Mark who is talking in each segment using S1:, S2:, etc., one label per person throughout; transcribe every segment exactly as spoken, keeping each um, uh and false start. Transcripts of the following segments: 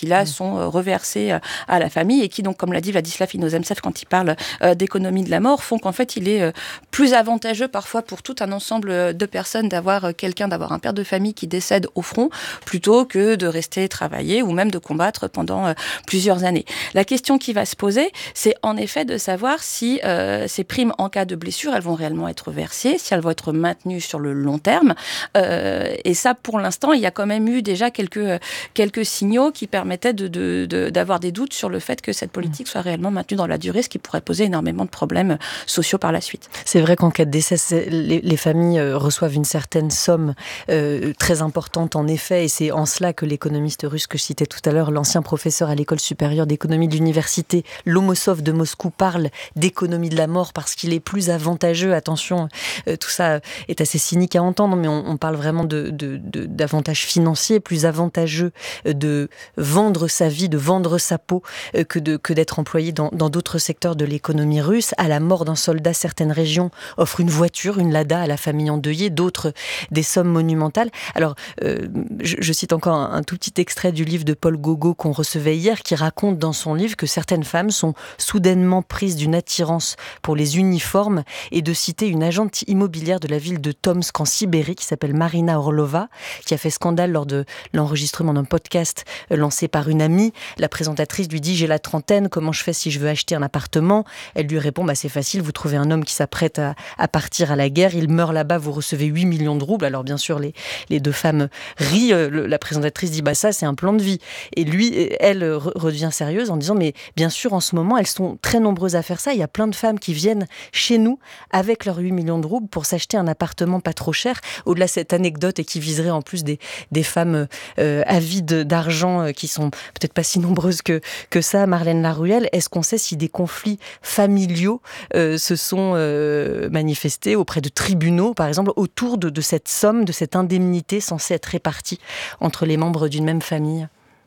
S1: qui là sont reversés à la famille et qui donc, comme l'a dit Vladislav Inozemtsev quand il parle euh, d'économie de la mort, font qu'en fait il est euh, plus avantageux parfois pour tout un ensemble de personnes d'avoir euh, quelqu'un, d'avoir un père de famille qui décède au front plutôt que de rester travailler ou même de combattre pendant euh, plusieurs années. La question qui va se poser, c'est en effet de savoir si euh, ces primes en cas de blessure, elles vont réellement être versées, si elles vont être maintenues sur le long terme. Euh, et ça, pour l'instant, il y a quand même eu déjà quelques, quelques signaux qui permettaient de, de, de, d'avoir des doutes sur le fait que cette politique soit réellement maintenue dans la durée, ce qui pourrait poser énormément de problèmes sociaux par la suite.
S2: C'est vrai qu'en cas de décès, les, les familles reçoivent une certaine somme euh, très importante en effet, et c'est en cela que l'économiste russe que je citais tout à l'heure, l'ancien professeur à l'école supérieure d'économie de l'université Lomosov de Moscou, parle d'économie de la mort parce qu'il est plus avantageux. Attention, euh, tout ça est assez cynique à entendre, mais on, on parle vraiment de, de, de, d'avantages financiers, plus avantageux de vendre sa vie, de vendre sa peau euh, que, de, que d'être employé dans, dans d'autres secteurs de l'économie russe. À la mort d'un soldat, certaines régions offrent une voiture, une Lada à la famille endeuillée, d'autres des sommes monumentales. Alors, euh, je, je cite encore un, un tout petit extrait du livre de Paul Gauguin qu'on recevait hier, qui raconte dans son livre que certaines femmes sont soudainement prises d'une attirance pour les uniformes, et de citer une agente immobilière de la ville de Tomsk en Sibérie qui s'appelle Marina Orlova, qui a fait scandale lors de l'enregistrement d'un podcast lancé par une amie. La présentatrice lui dit « J'ai la trentaine, comment je fais si je veux acheter un appartement ?» Elle lui répond bah, « C'est facile, vous trouvez un homme qui s'apprête à, à partir à la guerre, il meurt là-bas, vous recevez huit millions de roubles. » Alors bien sûr, les, les deux femmes rient. La présentatrice dit bah, « Ça, c'est un plan de vie. » Et lui, elle redevient sérieuse en disant « Mais bien sûr, en ce moment, elles sont très nombreuses à faire ça. Il y a plein de femmes qui viennent chez nous avec leurs huit millions de roubles pour s'acheter un appartement pas trop cher. » Au-delà de cette anecdote, et qui viserait en plus des, des femmes euh, avides d'argent euh, qui sont peut-être pas si nombreuses que, que ça, Marlène Laruelle, est-ce qu'on sait si des conflits familiaux euh, se sont euh, manifestés auprès de tribunaux, par exemple, autour de, de cette somme, de cette indemnité censée être répartie entre les membres d'une même famille?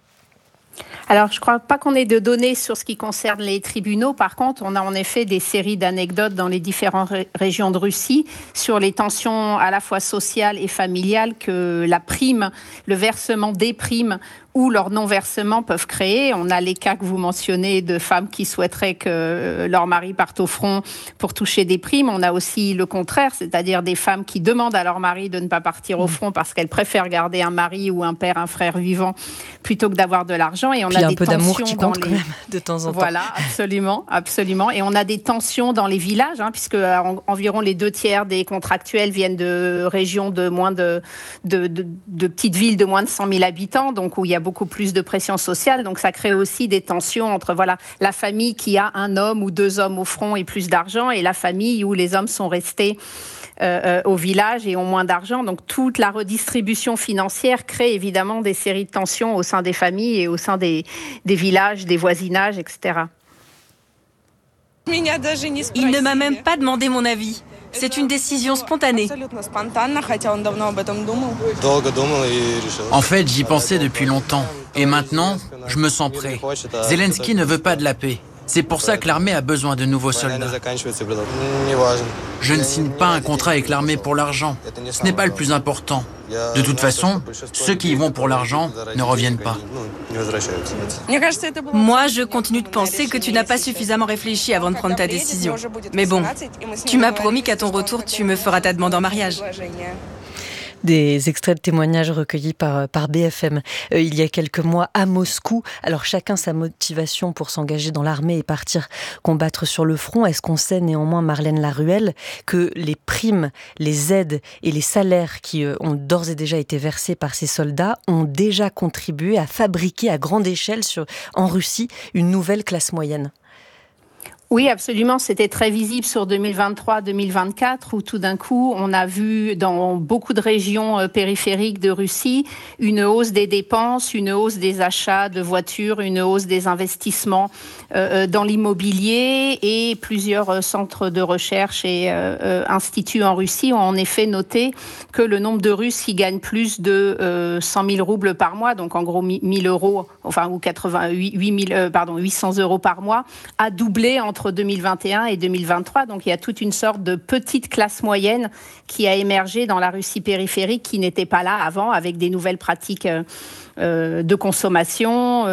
S3: Alors, je ne crois pas qu'on ait de données sur ce qui concerne les tribunaux. Par contre, on a en effet des séries d'anecdotes dans les différentes ré- régions de Russie sur les tensions à la fois sociales et familiales que la prime, le versement des primes ou leur non-versement peuvent créer. On a les cas que vous mentionnez de femmes qui souhaiteraient que leur mari parte au front pour toucher des primes. On a aussi le contraire, c'est-à-dire des femmes qui demandent à leur mari de ne pas partir au front parce qu'elles préfèrent garder un mari ou un père, un frère vivant plutôt que d'avoir de l'argent. Et on
S2: Puis
S3: a
S2: un
S3: des
S2: peu d'amour qui compte
S3: les...
S2: quand même de temps en temps.
S3: Voilà, absolument, absolument. Et on a des tensions dans les villages, hein, puisque en, environ les deux tiers des contractuels viennent de régions de moins de, de, de, de petites villes de moins de cent mille habitants, donc où il y a beaucoup plus de pression sociale. Donc ça crée aussi des tensions entre voilà la famille qui a un homme ou deux hommes au front et plus d'argent, et la famille où les hommes sont restés Euh, euh, au village et ont moins d'argent. Donc toute la redistribution financière crée évidemment des séries de tensions au sein des familles et au sein des, des villages, des voisinages, et cetera.
S4: Il ne m'a même pas demandé mon avis. C'est une décision spontanée.
S5: En fait, j'y pensais depuis longtemps. Et maintenant, je me sens prêt. Zelensky ne veut pas de la paix. C'est pour ça que l'armée a besoin de nouveaux soldats. Je ne signe pas un contrat avec l'armée pour l'argent. Ce n'est pas le plus important. De toute façon, ceux qui y vont pour l'argent ne reviennent pas.
S4: Moi, je continue de penser que tu n'as pas suffisamment réfléchi avant de prendre ta décision. Mais bon, tu m'as promis qu'à ton retour, tu me feras ta demande en mariage.
S2: Des extraits de témoignages recueillis par, par B F M euh, il y a quelques mois à Moscou. Alors chacun sa motivation pour s'engager dans l'armée et partir combattre sur le front. Est-ce qu'on sait néanmoins, Marlène Laruelle, que les primes, les aides et les salaires qui euh, ont d'ores et déjà été versés par ces soldats ont déjà contribué à fabriquer à grande échelle sur, en Russie une nouvelle classe moyenne?
S3: Oui, absolument. C'était très visible sur deux mille vingt-trois deux mille vingt-quatre, où tout d'un coup, on a vu dans beaucoup de régions euh, périphériques de Russie une hausse des dépenses, une hausse des achats de voitures, une hausse des investissements euh, dans l'immobilier, et plusieurs euh, centres de recherche et euh, euh, instituts en Russie ont en effet noté que le nombre de Russes qui gagnent plus de euh, cent mille roubles par mois, donc en gros mille euros, enfin ou quatre-vingt-huit mille, euh, pardon, huit cents euros par mois, a doublé entre deux mille vingt et un et deux mille vingt-trois. Donc il y a toute une sorte de petite classe moyenne qui a émergé dans la Russie périphérique qui n'était pas là avant, avec des nouvelles pratiques euh, de consommation,